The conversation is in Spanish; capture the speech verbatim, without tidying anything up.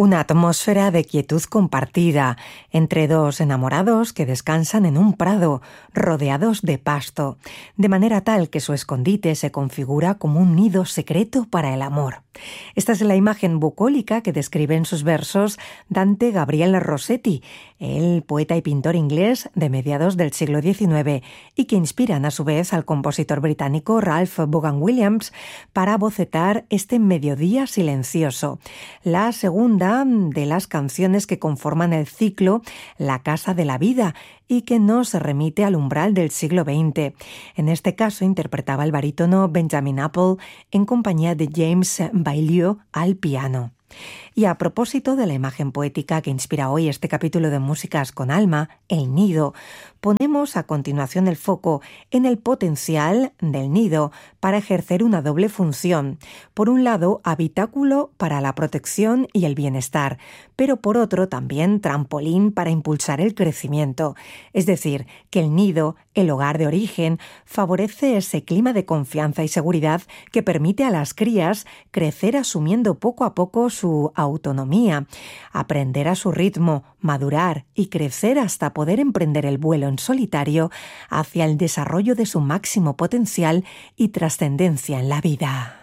Una atmósfera de quietud compartida entre dos enamorados que descansan en un prado, rodeados de pasto, de manera tal que su escondite se configura como un nido secreto para el amor. Esta es la imagen bucólica que describe en sus versos Dante Gabriel Rossetti, el poeta y pintor inglés de mediados del siglo diecinueve, y que inspiran a su vez al compositor británico Ralph Vaughan Williams para bocetar este Mediodía silencioso, la segunda de las canciones que conforman el ciclo La Casa de la Vida y que nos remite al umbral del siglo veinte. En este caso interpretaba el barítono Benjamin Apple en compañía de James Baillieu al piano. Y a propósito de la imagen poética que inspira hoy este capítulo de Músicas con Alma, El Nido, ponemos a continuación el foco en el potencial del nido para ejercer una doble función. Por un lado, habitáculo para la protección y el bienestar, pero por otro también trampolín para impulsar el crecimiento. Es decir, que el nido, el hogar de origen, favorece ese clima de confianza y seguridad que permite a las crías crecer asumiendo poco a poco su autonomía, aprender a su ritmo, madurar y crecer hasta poder emprender el vuelo en solitario hacia el desarrollo de su máximo potencial y trascendencia en la vida.